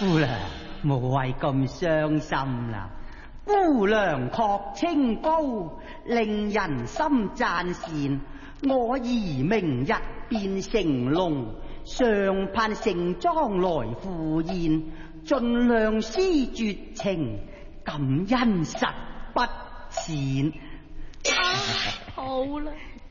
姑娘無謂咁傷心啦，姑娘確清高，令人心讚羨。我兒明日變成龍，常盼盛裝來赴宴，盡量施絕情，感恩實不淺。 好啦，